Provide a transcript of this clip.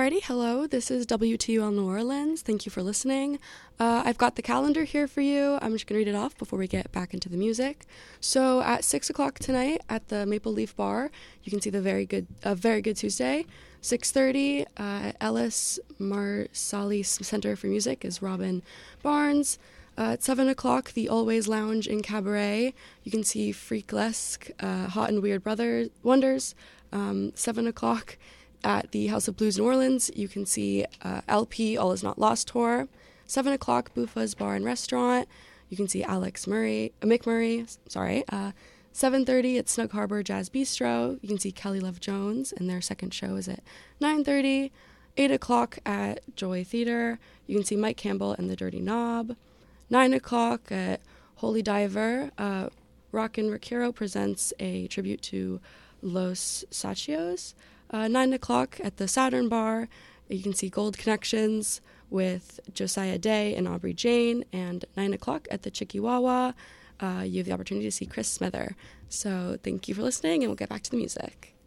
Alrighty, hello, this is WTUL New Orleans. Thank you for listening. I've got the calendar here for you. I'm just going to read it off before we get back into the music. So at 6 o'clock tonight at the Maple Leaf Bar, you can see the Very Good Tuesday. 6:30 at Ellis Marsalis Center for Music is Robin Barnes. At 7 o'clock, the Always Lounge in Cabaret. You can see Freaklesque, Hot and Weird Wonders. 7 o'clock at the House of Blues New Orleans, you can see LP All Is Not Lost tour. 7 o'clock, Bufa's Bar and Restaurant. You can see Mick Murray. 7:30 at Snug Harbor Jazz Bistro. You can see Kelly Love Jones, and their second show is at 9:30. 8 o'clock at Joy Theater. You can see Mike Campbell and the Dirty Knob. 9 o'clock at Holy Diver. Rockin' Rockero presents a tribute to Los Sachios. 9 o'clock at the Saturn Bar, you can see Gold Connections with Josiah Day and Aubrey Jane. And 9 o'clock at the Chickawawa, you have the opportunity to see Chris Smither. So thank you for listening, and we'll get back to the music.